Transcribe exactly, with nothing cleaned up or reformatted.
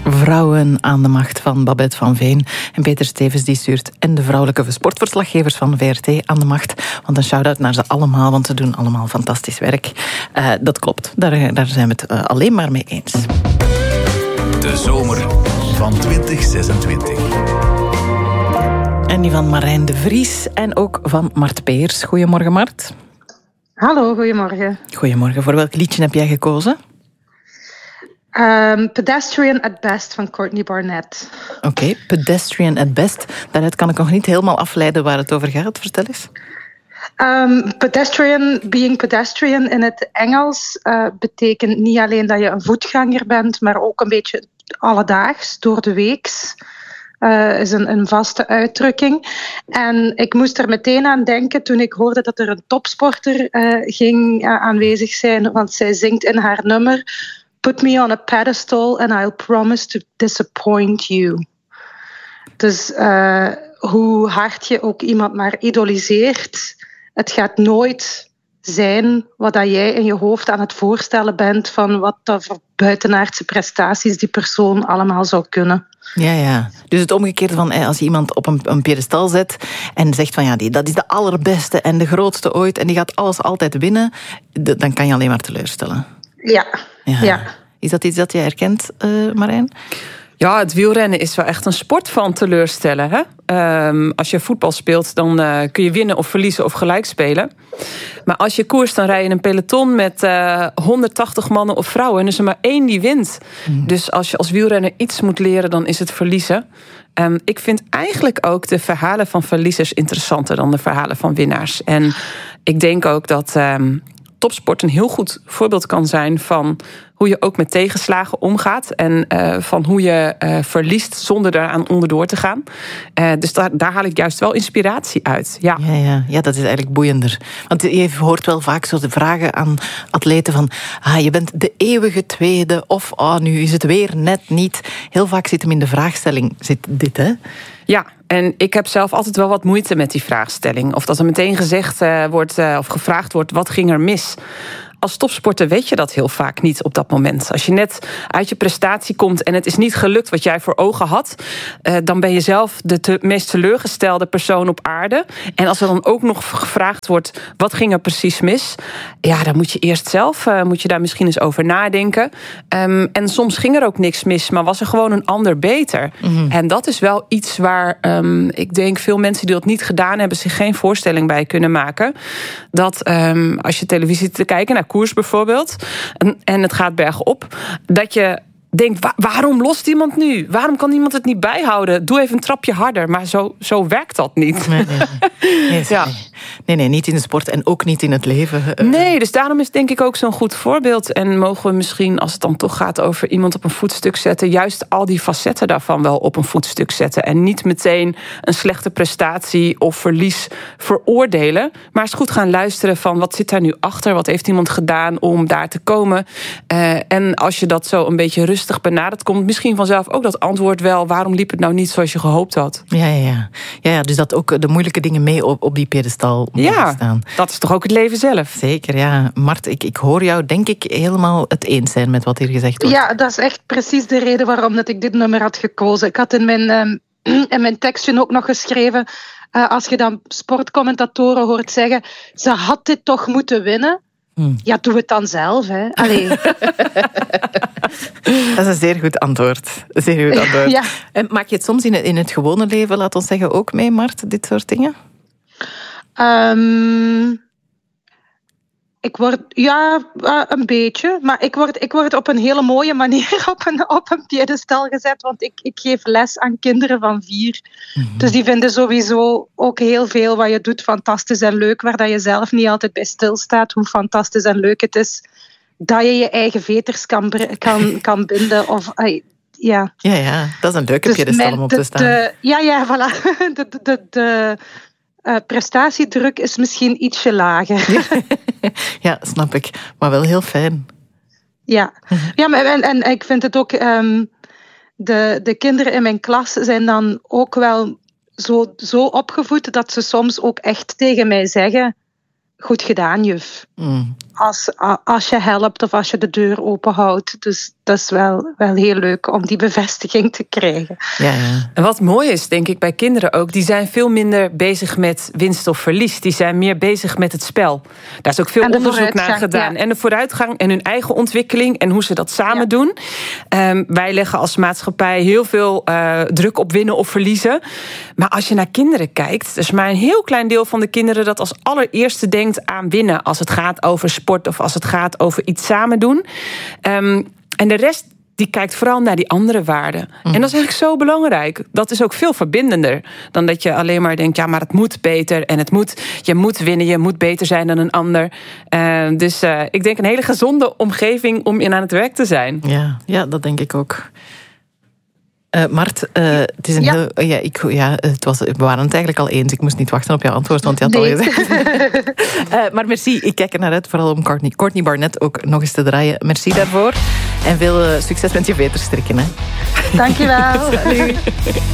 Vrouwen aan de macht van Babette van Veen. En Peter Stevens die stuurt en de vrouwelijke sportverslaggevers van V R T aan de macht. Want een shout-out naar ze allemaal, want ze doen allemaal fantastisch werk. Uh, dat klopt, daar, daar zijn we het uh, alleen maar mee eens. De zomer van twintig zesentwintig. En die van Marijn de Vries en ook van Mart Peers. Goedemorgen, Mart. Hallo, goedemorgen. Goedemorgen. Voor welk liedje heb jij gekozen? Um, Pedestrian at Best van Courtney Barnett. Oké, okay, Pedestrian at Best. Daaruit kan ik nog niet helemaal afleiden waar het over gaat. Vertel eens. Um, pedestrian, being pedestrian in het Engels uh, betekent niet alleen dat je een voetganger bent, maar ook een beetje alledaags, door de weeks. Uh, is een, een vaste uitdrukking. En ik moest er meteen aan denken toen ik hoorde dat er een topsporter uh, ging uh, aanwezig zijn, want zij zingt in haar nummer Put me on a pedestal and I'll promise to disappoint you. Dus uh, hoe hard je ook iemand maar idoliseert, het gaat nooit zijn wat dat jij in je hoofd aan het voorstellen bent van wat dat voor buitenaardse prestaties die persoon allemaal zou kunnen. Ja, ja. Dus het omgekeerde van als je iemand op een, een piedestal zet en zegt van ja, die, dat is de allerbeste en de grootste ooit en die gaat alles altijd winnen, dan kan je alleen maar teleurstellen. Ja, ja. ja. Is dat iets dat je herkent, uh, Marijn? Ja, het wielrennen is wel echt een sport van teleurstellen. Hè? Um, als je voetbal speelt, dan uh, kun je winnen of verliezen of gelijk spelen. Maar als je koerst, dan rij je in een peloton met uh, honderdtachtig mannen of vrouwen en er is er maar één die wint. Mm. Dus als je als wielrenner iets moet leren, dan is het verliezen. Um, ik vind eigenlijk ook de verhalen van verliezers interessanter dan de verhalen van winnaars. En ik denk ook dat Um, topsport een heel goed voorbeeld kan zijn van hoe je ook met tegenslagen omgaat en uh, van hoe je uh, verliest zonder daaraan onderdoor te gaan. Uh, dus daar, daar haal ik juist wel inspiratie uit. Ja. Ja, ja, ja, dat is eigenlijk boeiender. Want je hoort wel vaak zo de vragen aan atleten van ah, je bent de eeuwige tweede of oh, nu is het weer net niet. Heel vaak zit hem in de vraagstelling zit dit, hè? Ja, en ik heb zelf altijd wel wat moeite met die vraagstelling. Of dat er meteen gezegd uh, wordt uh, of gevraagd wordt, wat ging er mis? Als topsporter weet je dat heel vaak niet op dat moment. Als je net uit je prestatie komt en het is niet gelukt wat jij voor ogen had, uh, dan ben je zelf de te, meest teleurgestelde persoon op aarde. En als er dan ook nog gevraagd wordt, wat ging er precies mis? Ja, dan moet je eerst zelf, uh, moet je daar misschien eens over nadenken. Um, en soms ging er ook niks mis, maar was er gewoon een ander beter. Mm-hmm. En dat is wel iets waar um, ik denk veel mensen die dat niet gedaan hebben zich geen voorstelling bij kunnen maken. Dat um, als je televisie te kijken naar koers bijvoorbeeld, en, en het gaat bergop, dat je denkt, wa- waarom lost iemand nu? Waarom kan iemand het niet bijhouden? Doe even een trapje harder. Maar zo, zo werkt dat niet. Nee, nee, nee. Nee, ja. nee, nee, niet in de sport en ook niet in het leven. Nee, dus daarom is denk ik ook zo'n goed voorbeeld. En mogen we misschien, als het dan toch gaat over iemand op een voetstuk zetten, juist al die facetten daarvan wel op een voetstuk zetten. En niet meteen een slechte prestatie of verlies veroordelen. Maar eens goed gaan luisteren van wat zit daar nu achter? Wat heeft iemand gedaan om daar te komen? Uh, en als je dat zo een beetje rustig benaderd, komt misschien vanzelf ook dat antwoord wel. Waarom liep het nou niet zoals je gehoopt had? Ja, ja, ja. ja, ja dus dat ook de moeilijke dingen mee op, op die pedestal ja, staan. Dat is toch ook het leven zelf? Zeker, ja. Mart, ik, ik hoor jou denk ik helemaal het eens zijn met wat hier gezegd wordt. Ja, dat is echt precies de reden waarom dat ik dit nummer had gekozen. Ik had in mijn, um, in mijn tekstje ook nog geschreven, uh, als je dan sportcommentatoren hoort zeggen, ze had dit toch moeten winnen. Hmm. Ja, doe het dan zelf, hè. Allee. Dat is een zeer goed antwoord. Zeer goed antwoord. Ja. En maak je het soms in het, in het gewone leven, laat ons zeggen, ook mee, Mart, dit soort dingen? Um, ik word, ja, uh, een beetje. Maar ik word, ik word op een hele mooie manier op een, op een piedestal gezet. Want ik, ik geef les aan kinderen van vier. Mm-hmm. Dus die vinden sowieso ook heel veel wat je doet fantastisch en leuk. Waar dat je zelf niet altijd bij stilstaat. Hoe fantastisch en leuk het is dat je je eigen veters kan, kan, kan binden. Of, uh, ja. ja, ja, dat is een leuke dus piedestal om op te staan. De, ja, ja, voilà. De, de, de, de uh, prestatiedruk is misschien ietsje lager. Ja, snap ik. Maar wel heel fijn. Ja, ja maar, en, en ik vind het ook Um, de, de kinderen in mijn klas zijn dan ook wel zo, zo opgevoed dat ze soms ook echt tegen mij zeggen, goed gedaan, juf. Mm, als, als je helpt of als je de deur openhoudt. Dus dat is wel, wel heel leuk om die bevestiging te krijgen. Ja, ja. En wat mooi is, denk ik, bij kinderen ook, die zijn veel minder bezig met winst of verlies. Die zijn meer bezig met het spel. Daar is ook veel onderzoek naar gedaan. Ja. En de vooruitgang en hun eigen ontwikkeling en hoe ze dat samen ja. doen. Um, wij leggen als maatschappij heel veel uh, druk op winnen of verliezen. Maar als je naar kinderen kijkt, is maar een heel klein deel van de kinderen dat als allereerste denkt aan winnen als het gaat over sport of als het gaat over iets samen doen. Um, en de rest die kijkt vooral naar die andere waarden. Mm. En dat is eigenlijk zo belangrijk. Dat is ook veel verbindender dan dat je alleen maar denkt, ja, maar het moet beter en het moet, je moet winnen, je moet beter zijn dan een ander. Uh, dus uh, ik denk een hele gezonde omgeving om in aan het werk te zijn. Ja, ja, dat denk ik ook. Uh, Mart, uh, het is een ja. heel... Ja, ik, ja, het was, we waren het eigenlijk al eens. Ik moest niet wachten op jouw antwoord, want je had nee. al gezegd. uh, maar merci, ik kijk er naar uit, vooral om Courtney, Courtney Barnett ook nog eens te draaien. Merci daarvoor. En veel uh, succes met je veterstrikken. Hè. Dank je wel.